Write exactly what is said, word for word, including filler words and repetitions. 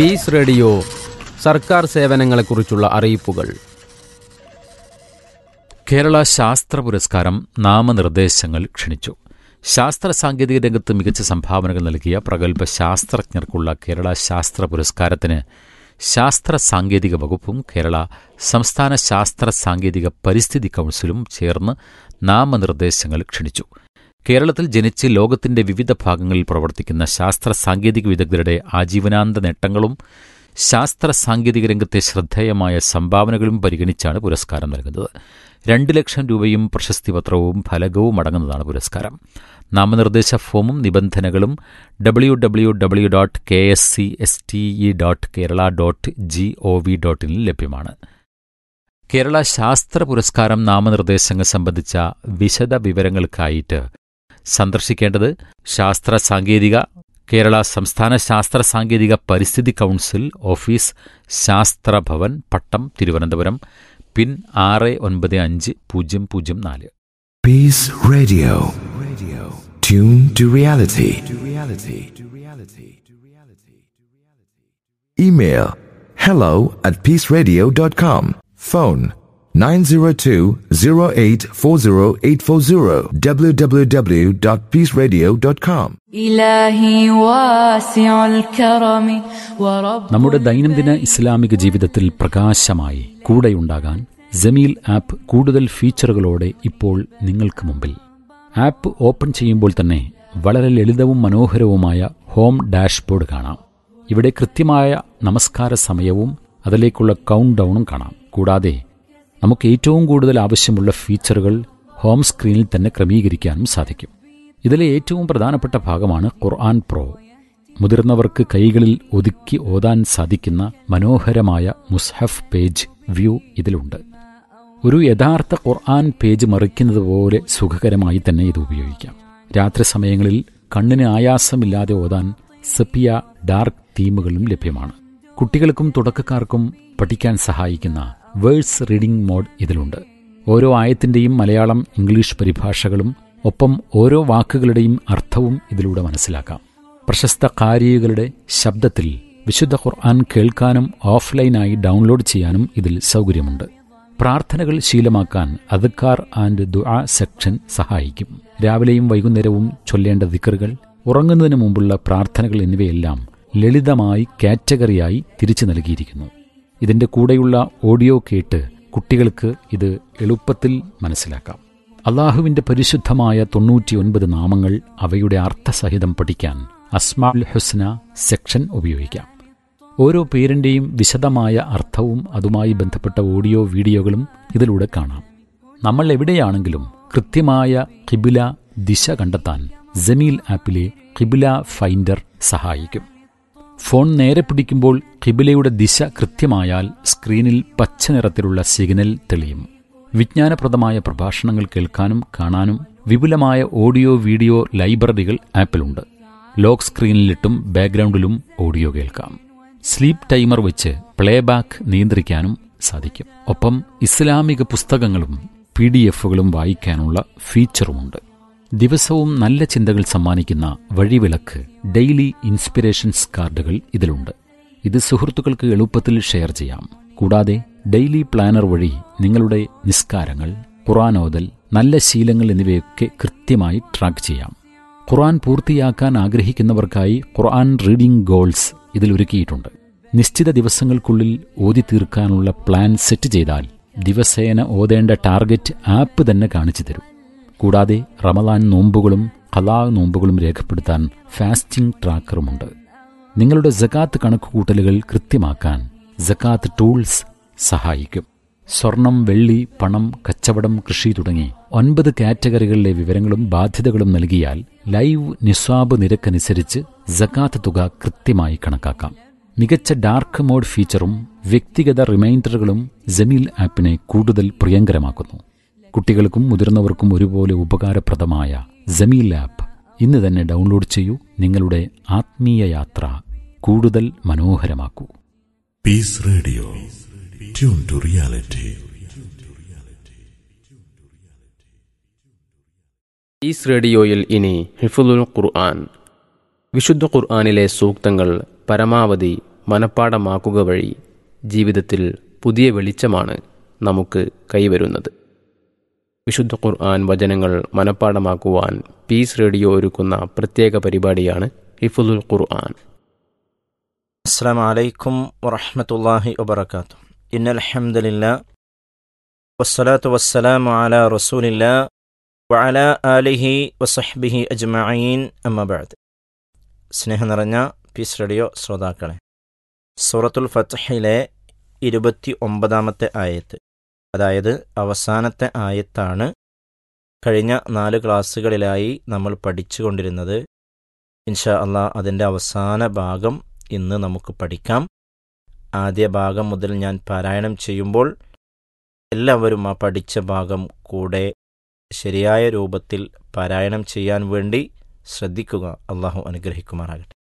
Piece radio സർക്കാർ സേവനങ്ങളെക്കുറിച്ചുള്ള അറിയിപ്പുകൾ. കേരള ശാസ്ത്ര പുരസ്കാരം നാമനിർദ്ദേശങ്ങൾ ക്ഷണിച്ചു. ശാസ്ത്ര സാങ്കേതിക രംഗത്ത് മികച്ച സംഭാവനകൾ നൽകിയ പ്രഗത്ഭ ശാസ്ത്രജ്ഞർക്കുള്ള കേരള ശാസ്ത്ര പുരസ്കാരത്തിന് ശാസ്ത്ര സാങ്കേതിക വകുപ്പും കേരള സംസ്ഥാന ശാസ്ത്ര സാങ്കേതിക പരിസ്ഥിതി കൗൺസിലും ചേർന്ന് നാമനിർദ്ദേശങ്ങൾ ക്ഷണിച്ചു. കേരളത്തിൽ ജനിച്ച് ലോകത്തിന്റെ വിവിധ ഭാഗങ്ങളിൽ പ്രവർത്തിക്കുന്ന ശാസ്ത്ര സാങ്കേതിക വിദഗ്ധരുടെ ആജീവനാന്ത നേട്ടങ്ങളും ശാസ്ത്ര സാങ്കേതിക രംഗത്തെ ശ്രദ്ധേയമായ സംഭാവനകളും പരിഗണിച്ചാണ് പുരസ്കാരം നൽകുന്നത്. രണ്ട് ലക്ഷം രൂപയും പ്രശസ്തിപത്രവും ഫലകവും അടങ്ങുന്നതാണ് പുരസ്കാരം. നാമനിർദ്ദേശ ഫോമും നിബന്ധനകളും W W W dot K S C S T E dot Kerala dot G O V dot ഇനിൽ ലഭ്യമാണ്. കേരള ശാസ്ത്ര പുരസ്കാരം നാമനിർദ്ദേശങ്ങൾ സംബന്ധിച്ച വിശദ വിവരങ്ങൾക്കായിട്ട് സന്ദർശിക്കേണ്ടത് ശാസ്ത്ര സാങ്കേതിക കേരള സംസ്ഥാന ശാസ്ത്ര സാങ്കേതിക പരിസ്ഥിതി കൗൺസിൽ ഓഫീസ്, ശാസ്ത്രഭവൻ, പട്ടം, തിരുവനന്തപുരം, പിൻ ആറ് ഒൻപത് അഞ്ച് പൂജ്യം പൂജ്യം നാല്. Peace Radio. Tune to reality. Email hello at peaceradio dot com. Phone nine zero two zero eight four zero eight four zero. w w w dot peace radio dot com. നമ്മുടെ ദൈനംദിന ഇസ്ലാമിക ജീവിതത്തിൽ പ്രകാശമായി കൂടെയുണ്ടാകാൻ ജമീൽ ആപ്പ് കൂടുതൽ ഫീച്ചറുകളോടെ ഇപ്പോൾ നിങ്ങൾക്ക് മുമ്പിൽ. App open ചെയ്യുമ്പോൾ തന്നെ വളരെ ലളിതവും മനോഹരവുമായ ഹോം ഡാഷ്ബോർഡ് കാണാം. ഇവിടെ കൃത്യമായ നമസ്കാര സമയവും അതിലേക്കുള്ള കൗണ്ട് ഡൗണും കാണാം. കൂടാതെ നമുക്ക് ഏറ്റവും കൂടുതൽ ആവശ്യമുള്ള ഫീച്ചറുകൾ ഹോം സ്ക്രീനിൽ തന്നെ ക്രമീകരിക്കാനും സാധിക്കും. ഇതിലെ ഏറ്റവും പ്രധാനപ്പെട്ട ഭാഗമാണ് ഖുർആൻ പ്രോ. മുതിർന്നവർക്ക് കൈകളിൽ ഒതുക്കി ഓതാൻ സാധിക്കുന്ന മനോഹരമായ മുസ്ഹഫ് പേജ് വ്യൂ ഇതിലുണ്ട്. ഒരു യഥാർത്ഥ ഖുർആൻ പേജ് മറിക്കുന്നത് പോലെ സുഖകരമായി തന്നെ ഇത് ഉപയോഗിക്കാം. രാത്രി സമയങ്ങളിൽ കണ്ണിന് ആയാസമില്ലാതെ ഓതാൻ സെപ്പിയ ഡാർക്ക് തീമുകളും ലഭ്യമാണ്. കുട്ടികൾക്കും തുടക്കക്കാർക്കും പഠിക്കാൻ സഹായിക്കുന്ന വേഴ്സ് റീഡിംഗ് മോഡ് ഇതിലുണ്ട്. ഓരോ ആയത്തിന്റെയും മലയാളം, ഇംഗ്ലീഷ് പരിഭാഷകളും ഒപ്പം ഓരോ വാക്കുകളുടെയും അർത്ഥവും ഇതിലൂടെ മനസ്സിലാക്കാം. പ്രശസ്ത ഖാരികളുടെ ശബ്ദത്തിൽ വിശുദ്ധ ഖുർആൻ കേൾക്കാനും ഓഫ്ലൈനായി ഡൗൺലോഡ് ചെയ്യാനും ഇതിൽ സൗകര്യമുണ്ട്. പ്രാർത്ഥനകൾ ശീലമാക്കാൻ അദ്കാർ ആൻഡ് ദുആ സെക്ഷൻ സഹായിക്കും. രാവിലെയും വൈകുന്നേരവും ചൊല്ലേണ്ട ദിക്റുകൾ, ഉറങ്ങുന്നതിന് മുമ്പുള്ള പ്രാർത്ഥനകൾ എന്നിവയെല്ലാം ലളിതമായി കാറ്റഗറിയായി തിരിച്ചു നൽകിയിരിക്കുന്നു. ഇതിന്റെ കൂടെയുള്ള ഓഡിയോ കേട്ട് കുട്ടികൾക്ക് ഇത് എളുപ്പത്തിൽ മനസ്സിലാക്കാം. അള്ളാഹുവിന്റെ പരിശുദ്ധമായ തൊണ്ണൂറ്റിയൊൻപത് നാമങ്ങൾ, അവയുടെ അർത്ഥസഹിതം പഠിക്കാൻ അസ്മാഉൽ ഹുസ്ന സെക്ഷൻ ഉപയോഗിക്കാം. ഓരോ പേരിന്റെയും വിശദമായ അർത്ഥവും അതുമായി ബന്ധപ്പെട്ട ഓഡിയോ വീഡിയോകളും ഇതിലൂടെ കാണാം. നമ്മൾ എവിടെയാണെങ്കിലും കൃത്യമായ ഖിബ്ല ദിശ കണ്ടെത്താൻ ജമീൽ ആപ്പിലെ ഖിബ്ല ഫൈൻഡർ സഹായിക്കും. ഫോൺ നേരെ പിടിക്കുമ്പോൾ ഖിബ്ലയുടെ ദിശ കൃത്യമായാൽ സ്ക്രീനിൽ പച്ച നിറത്തിലുള്ള സിഗ്നൽ തെളിയും. വിജ്ഞാനപ്രദമായ പ്രഭാഷണങ്ങൾ കേൾക്കാനും കാണാനും വിപുലമായ ഓഡിയോ വീഡിയോ ലൈബ്രറികൾ ആപ്പിലുണ്ട്. ലോക്ക് സ്ക്രീനിലിട്ടും ബാക്ക്ഗ്രൗണ്ടിലും ഓഡിയോ കേൾക്കാം. സ്ലീപ്പ് ടൈമർ വെച്ച് പ്ലേബാക്ക് നിയന്ത്രിക്കാനും സാധിക്കും. ഒപ്പം ഇസ്ലാമിക പുസ്തകങ്ങളും പി ഡി എഫുകളും വായിക്കാനുള്ള ഫീച്ചറുമുണ്ട്. ദിവസവും നല്ല ചിന്തകൾ സമ്മാനിക്കുന്ന വഴിവിളക്ക് ഡെയിലി ഇൻസ്പിറേഷൻസ് കാർഡുകൾ ഇതിലുണ്ട്. ഇത് സുഹൃത്തുക്കൾക്ക് എളുപ്പത്തിൽ ഷെയർ ചെയ്യാം. കൂടാതെ ഡെയിലി പ്ലാനർ വഴി നിങ്ങളുടെ നിസ്കാരങ്ങൾ, ഖുർആൻ ഓതൽ, നല്ല ശീലങ്ങൾ എന്നിവയൊക്കെ കൃത്യമായി ട്രാക്ക് ചെയ്യാം. ഖുർആൻ പൂർത്തിയാക്കാൻ ആഗ്രഹിക്കുന്നവർക്കായി ഖുർആൻ റീഡിംഗ് ഗോൾസ് ഇതിലൊരുക്കിയിട്ടുണ്ട്. നിശ്ചിത ദിവസങ്ങൾക്കുള്ളിൽ ഓതി തീർക്കാനുള്ള പ്ലാൻ സെറ്റ് ചെയ്താൽ ദിവസേന ഓതേണ്ട ടാർഗറ്റ് ആപ്പ് തന്നെ കാണിച്ചു തരും. കൂടാതെ റമദാൻ നോമ്പുകളും ഖലാ നോമ്പുകളും രേഖപ്പെടുത്താൻ ഫാസ്റ്റിംഗ് ട്രാക്കറുമുണ്ട്. നിങ്ങളുടെ സകാത്ത് കണക്കുകൂട്ടലുകൾ കൃത്യമാക്കാൻ സകാത്ത് ടൂൾസ് സഹായിക്കും. സ്വർണം, വെള്ളി, പണം, കച്ചവടം, കൃഷി തുടങ്ങി ഒൻപത് കാറ്റഗറികളിലെ വിവരങ്ങളും ബാധ്യതകളും നൽകിയാൽ ലൈവ് നിസ്വാബ് നിരക്കനുസരിച്ച് സകാത്ത് തുക കൃത്യമായി കണക്കാക്കാം. മികച്ച ഡാർക്ക് മോഡ് ഫീച്ചറും വ്യക്തിഗത റിമൈൻഡറുകളും ജമീൽ ആപ്പിനെ കൂടുതൽ പ്രിയങ്കരമാക്കുന്നു. കുട്ടികൾക്കും മുതിർന്നവർക്കും ഒരുപോലെ ഉപകാരപ്രദമായ ജമീൽ ആപ്പ് ഇന്ന് തന്നെ ഡൗൺലോഡ് ചെയ്യൂ. നിങ്ങളുടെ ആത്മീയ യാത്ര കൂടുതൽ മനോഹരമാക്കൂ. Piece radio, tune to reality. Piece റേഡിയോയിൽ ഇനി ഹിഫ്ളുൽ ഖുർആൻ, വിശുദ്ധ ഖുർആനിലെ സൂക്തങ്ങൾ പരമാവധി മനഃപ്പാഠമാക്കുക വഴി ജീവിതത്തിൽ പുതിയ വെളിച്ചമാണ് നമുക്ക് കൈവരുന്നത്. വിശുദ്ധ ഖുർആൻ വചനങ്ങൾ മനഃപ്പാഠമാക്കുവാൻ പീസ് റേഡിയോ ഒരുക്കുന്ന പ്രത്യേക പരിപാടിയാണ് ഹിഫ്ളുൽ ഖുർആൻ. അസ്സലാമു അലൈക്കും വറഹ്മത്തുള്ളാഹി വബറകാതുഹു. ഇന്നൽ ഹംദലില്ലാഹ് വസ്സലാത്തു വസ്സലാമു അലാ റസൂലില്ലാഹ് വഅലാ ആലിഹി വസഹ്ബിഹി അജ്മഈൻ. അമ്മാ ബഅദ്. സ്നേഹം നിറഞ്ഞ പീസ് റേഡിയോ ശ്രോതാക്കളെ, സൂറത്തുൽ ഫത്ഹിലെ ഇരുപത്തി ഒമ്പതാമത്തെ ആയത്ത്, അതായത് അവസാനത്തെ ആയത്താണ് കഴിഞ്ഞ നാല് ക്ലാസ്സുകളിലായി നമ്മൾ പഠിച്ചുകൊണ്ടിരുന്നത്. ഇൻഷാ അല്ലാഹ് അതിൻ്റെ അവസാന ഭാഗം ഇന്ന് നമുക്ക് പഠിക്കാം. ആദ്യ ഭാഗം മുതൽ ഞാൻ പാരായണം ചെയ്യുമ്പോൾ എല്ലാവരും ആ പഠിച്ച ഭാഗം കൂടെ ശരിയായ രൂപത്തിൽ പാരായണം ചെയ്യാൻ വേണ്ടി ശ്രദ്ധിക്കുക. അള്ളാഹു അനുഗ്രഹിക്കുമാറാകട്ടെ.